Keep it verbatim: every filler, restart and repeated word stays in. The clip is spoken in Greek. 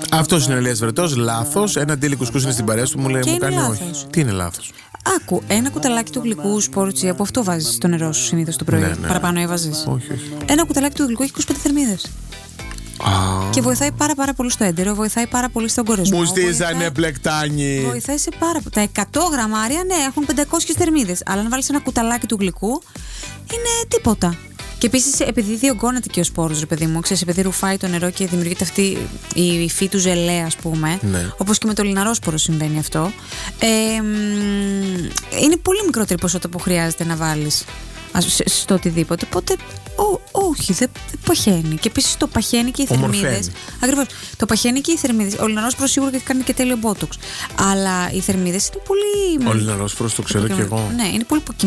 Αυτός είναι ο Ηλίας Βρετός, λάθος. Ένα ντύλι κουσκούς είναι στην παρέα του, μου λέει, Και μου είναι κάνει λάθος. όχι. Τι είναι λάθος? Άκου, ένα κουταλάκι του γλυκού σπόρτσια, από αυτό βάζεις στο νερό σου συνήθως το πρωί. Ναι, ναι. Παραπάνω έβαζες. Όχι, όχι. Ένα κουταλάκι του γλυκού έχει είκοσι πέντε θερμίδες. Α, Και βοηθάει πάρα, πάρα πολύ στο έντερο, βοηθάει πάρα πολύ στον κορεσμό. μου στήσανε βοηθάει- πλεκτάνι. Βοηθάει σε πάρα πολύ. Τα εκατό γραμμάρια, ναι, έχουν πεντακόσιες θερμίδες. Αλλά αν βάλεις ένα κουταλάκι του γλυκού, είναι τίποτα. Και επίσης, επειδή διωγγώνεται και ο σπόρος, ρε παιδί μου, ξέρεις, επειδή ρουφάει το νερό και δημιουργείται αυτή η υφή του ζελέ, ας πούμε. Ναι. Όπως και με το λιναρόσπορο συμβαίνει αυτό. Ε, μ, είναι πολύ μικρότερη ποσότητα που χρειάζεται να βάλεις ας- σε- στο οτιδήποτε. Οπότε, ό, όχι, δεν δεν παχαίνει. Και επίσης το παχαίνει και οι Ομορφαίνει. θερμίδες. Ακριβώς. Το παχαίνει και οι θερμίδες. Ο λιναρόσπορος σίγουρα και κάνει και τέλειο μπότοξ. Αλλά οι θερμίδες είναι πολύ. Ο λιναρόσφορος το ξέρω κι εγώ. Ναι, είναι πολύ